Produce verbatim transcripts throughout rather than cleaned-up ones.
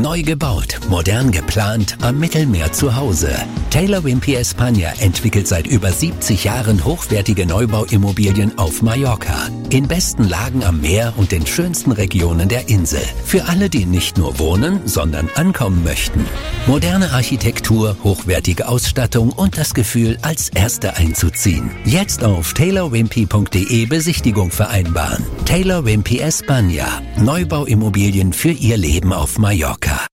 Neu gebaut, modern geplant, am Mittelmeer zu Hause. Taylor Wimpey España entwickelt seit über siebzig Jahren hochwertige Neubauimmobilien auf Mallorca. In besten Lagen am Meer und den schönsten Regionen der Insel. Für alle, die nicht nur wohnen, sondern ankommen möchten. Moderne Architektur, hochwertige Ausstattung und das Gefühl, als Erste einzuziehen. Jetzt auf taylor wimpey punkt de Besichtigung vereinbaren. Taylor Wimpey España. Neubauimmobilien für Ihr Leben auf Mallorca.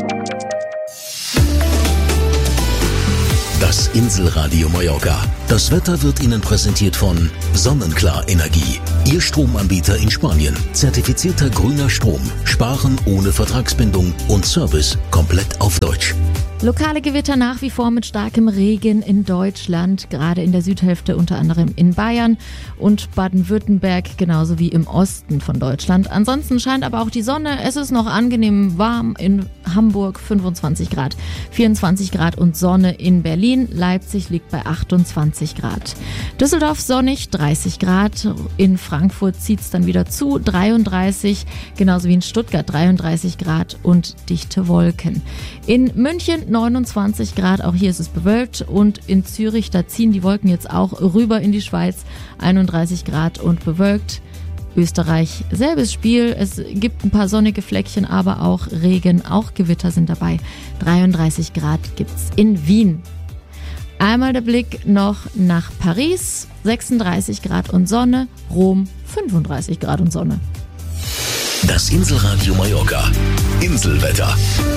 Das Inselradio Mallorca. Das Wetter wird Ihnen präsentiert von Sonnenklar Energie. Ihr Stromanbieter in Spanien. Zertifizierter grüner Strom. Sparen ohne Vertragsbindung und Service komplett auf Deutsch. Lokale Gewitter nach wie vor mit starkem Regen in Deutschland, gerade in der Südhälfte, unter anderem in Bayern und Baden-Württemberg, genauso wie im Osten von Deutschland. Ansonsten scheint aber auch die Sonne. Es ist noch angenehm warm in Hamburg, fünfundzwanzig Grad, vierundzwanzig Grad und Sonne in Berlin. Leipzig liegt bei achtundzwanzig Grad. Düsseldorf sonnig, dreißig Grad. In Frankfurt zieht es dann wieder zu, dreiunddreißig, genauso wie in Stuttgart, dreiunddreißig Grad und dichte Wolken. In München neunundzwanzig Grad, auch hier ist es bewölkt, und in Zürich, da ziehen die Wolken jetzt auch rüber in die Schweiz, einunddreißig Grad und bewölkt. Österreich, selbes Spiel, es gibt ein paar sonnige Fleckchen, aber auch Regen, auch Gewitter sind dabei. dreiunddreißig Grad gibt's in Wien. Einmal der Blick noch nach Paris, sechsunddreißig Grad und Sonne, Rom fünfunddreißig Grad und Sonne. Das Inselradio Mallorca. Inselwetter.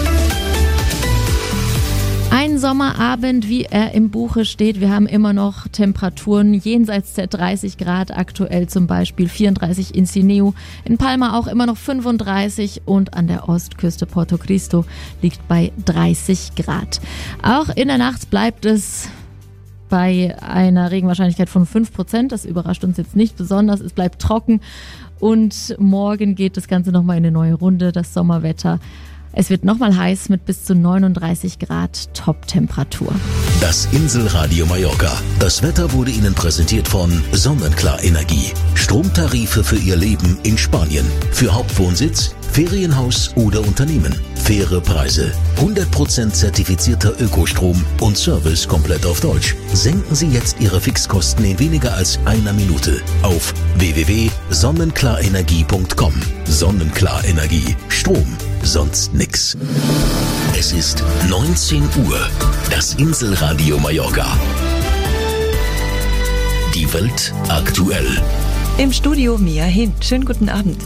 Ein Sommerabend, wie er im Buche steht. Wir haben immer noch Temperaturen jenseits der dreißig Grad, aktuell zum Beispiel vierunddreißig in Sineu, in Palma auch immer noch fünfunddreißig und an der Ostküste Porto Cristo liegt bei dreißig Grad. Auch in der Nacht bleibt es bei einer Regenwahrscheinlichkeit von fünf Prozent. Das überrascht uns jetzt nicht besonders. Es bleibt trocken und morgen geht das Ganze nochmal in eine neue Runde, das Sommerwetter. Es wird nochmal heiß mit bis zu neununddreißig Grad Top-Temperatur. Das Inselradio Mallorca. Das Wetter wurde Ihnen präsentiert von Sonnenklar Energie. Stromtarife für Ihr Leben in Spanien. Für Hauptwohnsitz, Ferienhaus oder Unternehmen. Faire Preise. hundert Prozent zertifizierter Ökostrom und Service komplett auf Deutsch. Senken Sie jetzt Ihre Fixkosten in weniger als einer Minute auf w w w punkt sonnenklarenergie punkt com. Sonnenklar Energie. Strom. Sonst nix. Es ist neunzehn Uhr. Das Inselradio Mallorca. Die Welt aktuell. Im Studio Mia Hin. Schönen guten Abend.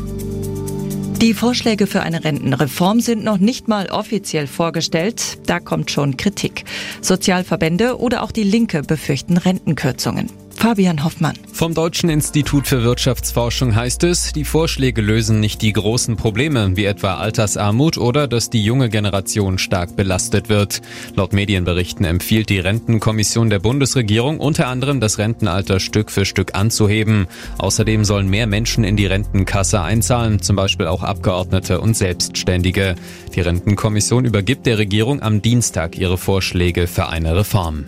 Die Vorschläge für eine Rentenreform sind noch nicht mal offiziell vorgestellt. Da kommt schon Kritik. Sozialverbände oder auch die Linke befürchten Rentenkürzungen. Fabian Hoffmann. Vom Deutschen Institut für Wirtschaftsforschung heißt es, die Vorschläge lösen nicht die großen Probleme, wie etwa Altersarmut oder dass die junge Generation stark belastet wird. Laut Medienberichten empfiehlt die Rentenkommission der Bundesregierung unter anderem, das Rentenalter Stück für Stück anzuheben. Außerdem sollen mehr Menschen in die Rentenkasse einzahlen, zum Beispiel auch Abgeordnete und Selbstständige. Die Rentenkommission übergibt der Regierung am Dienstag ihre Vorschläge für eine Reform.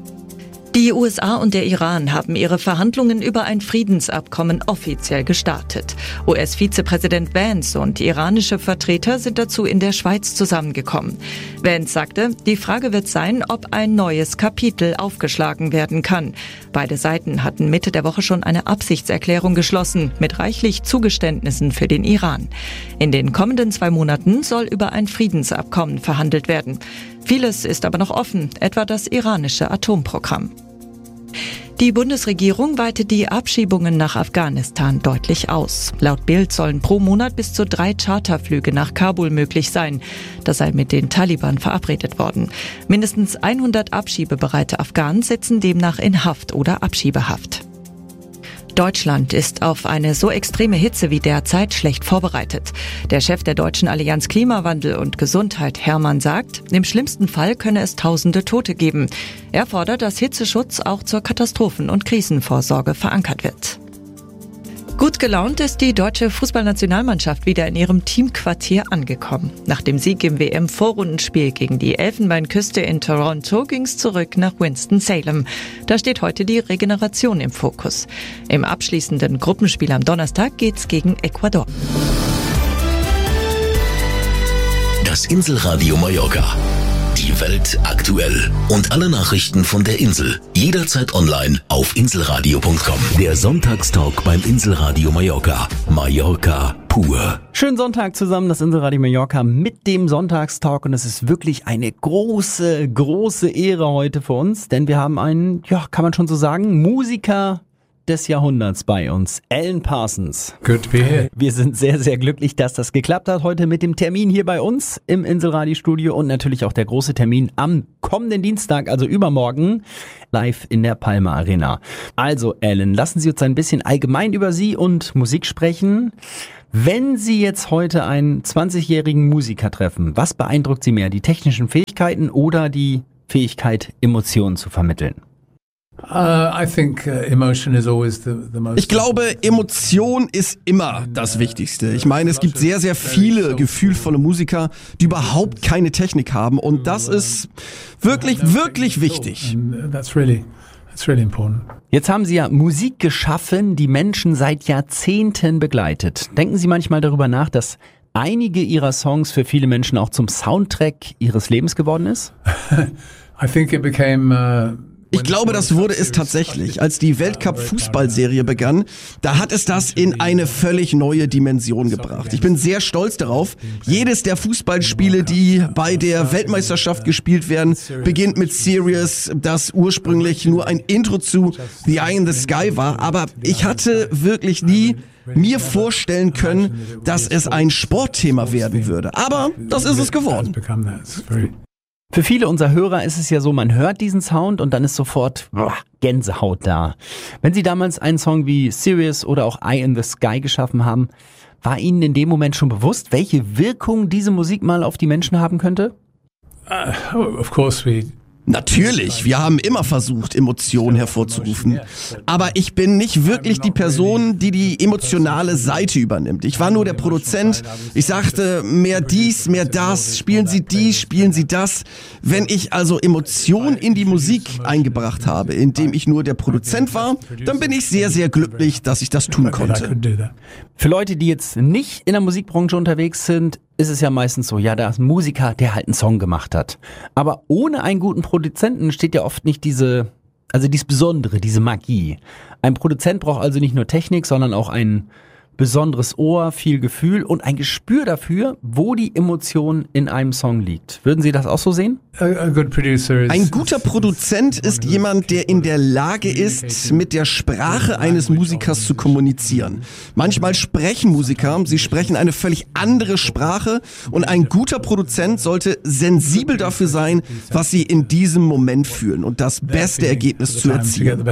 Die U S A und der Iran haben ihre Verhandlungen über ein Friedensabkommen offiziell gestartet. U S-Vizepräsident Vance und iranische Vertreter sind dazu in der Schweiz zusammengekommen. Vance sagte, die Frage wird sein, ob ein neues Kapitel aufgeschlagen werden kann. Beide Seiten hatten Mitte der Woche schon eine Absichtserklärung geschlossen, mit reichlich Zugeständnissen für den Iran. In den kommenden zwei Monaten soll über ein Friedensabkommen verhandelt werden. Vieles ist aber noch offen, etwa das iranische Atomprogramm. Die Bundesregierung weitet die Abschiebungen nach Afghanistan deutlich aus. Laut Bild sollen pro Monat bis zu drei Charterflüge nach Kabul möglich sein. Das sei mit den Taliban verabredet worden. Mindestens hundert abschiebebereite Afghanen sitzen demnach in Haft oder Abschiebehaft. Deutschland ist auf eine so extreme Hitze wie derzeit schlecht vorbereitet. Der Chef der Deutschen Allianz Klimawandel und Gesundheit, Hermann, sagt, im schlimmsten Fall könne es tausende Tote geben. Er fordert, dass Hitzeschutz auch zur Katastrophen- und Krisenvorsorge verankert wird. Gut gelaunt ist die deutsche Fußballnationalmannschaft wieder in ihrem Teamquartier angekommen. Nach dem Sieg im W M-Vorrundenspiel gegen die Elfenbeinküste in Toronto ging's zurück nach Winston-Salem. Da steht heute die Regeneration im Fokus. Im abschließenden Gruppenspiel am Donnerstag geht's gegen Ecuador. Das Inselradio Mallorca. Die Welt aktuell und alle Nachrichten von der Insel jederzeit online auf inselradio punkt com. Der Sonntagstalk beim Inselradio Mallorca. Mallorca pur. Schönen Sonntag zusammen, das Inselradio Mallorca mit dem Sonntagstalk, und es ist wirklich eine große, große Ehre heute für uns, denn wir haben einen, ja, kann man schon so sagen, Musiker des Jahrhunderts bei uns, Alan Parsons. Good to be here. Wir sind sehr, sehr glücklich, dass das geklappt hat heute mit dem Termin hier bei uns im Inselradio-Studio und natürlich auch der große Termin am kommenden Dienstag, also übermorgen, live in der Palma Arena. Also Alan, lassen Sie uns ein bisschen allgemein über Sie und Musik sprechen. Wenn Sie jetzt heute einen zwanzigjährigen Musiker treffen, was beeindruckt Sie mehr, die technischen Fähigkeiten oder die Fähigkeit, Emotionen zu vermitteln? Ich glaube, Emotion ist immer das Wichtigste. Ich meine, es gibt sehr, sehr viele gefühlvolle Musiker, die überhaupt keine Technik haben, und das ist wirklich, wirklich wichtig. Jetzt haben Sie ja Musik geschaffen, die Menschen seit Jahrzehnten begleitet. Denken Sie manchmal darüber nach, dass einige Ihrer Songs für viele Menschen auch zum Soundtrack ihres Lebens geworden ist? I think it became uh Ich glaube, das wurde es tatsächlich. Als die Weltcup-Fußballserie begann, da hat es das in eine völlig neue Dimension gebracht. Ich bin sehr stolz darauf. Jedes der Fußballspiele, die bei der Weltmeisterschaft gespielt werden, beginnt mit Sirius, das ursprünglich nur ein Intro zu The Eye in the Sky war. Aber ich hatte wirklich nie mir vorstellen können, dass es ein Sportthema werden würde. Aber das ist es geworden. Für viele unserer Hörer ist es ja so, man hört diesen Sound und dann ist sofort boah, Gänsehaut da. Wenn Sie damals einen Song wie Sirius oder auch Eye in the Sky geschaffen haben, war Ihnen in dem Moment schon bewusst, welche Wirkung diese Musik mal auf die Menschen haben könnte? Uh, of course we Natürlich, wir haben immer versucht, Emotionen hervorzurufen. Aber ich bin nicht wirklich die Person, die die emotionale Seite übernimmt. Ich war nur der Produzent. Ich sagte, mehr dies, mehr das, spielen Sie dies, spielen Sie das. Wenn ich also Emotionen in die Musik eingebracht habe, indem ich nur der Produzent war, dann bin ich sehr, sehr glücklich, dass ich das tun konnte. Für Leute, die jetzt nicht in der Musikbranche unterwegs sind, ist es ja meistens so, ja, da ist ein Musiker, der halt einen Song gemacht hat. Aber ohne einen guten Produzenten steht ja oft nicht diese, also dieses Besondere, diese Magie. Ein Produzent braucht also nicht nur Technik, sondern auch ein besonderes Ohr, viel Gefühl und ein Gespür dafür, wo die Emotion in einem Song liegt. Würden Sie das auch so sehen? Ein guter Produzent ist jemand, der in der Lage ist, mit der Sprache eines Musikers zu kommunizieren. Manchmal sprechen Musiker, sie sprechen eine völlig andere Sprache, und ein guter Produzent sollte sensibel dafür sein, was sie in diesem Moment fühlen und das beste Ergebnis zu erzielen.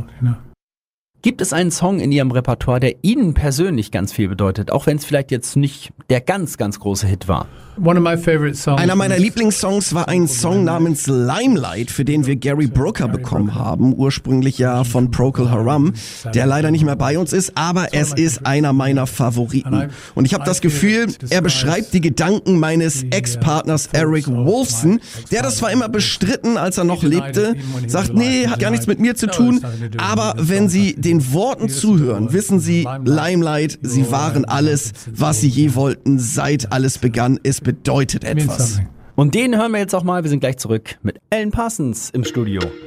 Gibt es einen Song in Ihrem Repertoire, der Ihnen persönlich ganz viel bedeutet, auch wenn es vielleicht jetzt nicht der ganz, ganz große Hit war? Einer meiner Lieblingssongs war ein Song namens Limelight, für den wir Gary Brooker bekommen haben, ursprünglich ja von Procol Harum, der leider nicht mehr bei uns ist, aber es ist einer meiner Favoriten. Und ich habe das Gefühl, er beschreibt die Gedanken meines Ex-Partners Eric Wolfson, der das zwar immer bestritten, als er noch lebte, sagt, nee, hat gar nichts mit mir zu tun, aber wenn Sie den Worten zuhören, wissen Sie, Limelight, Sie waren alles, was Sie je wollten, seit alles begann. Es bedeutet etwas. Und den hören wir jetzt auch mal. Wir sind gleich zurück mit Alan Parsons im Studio.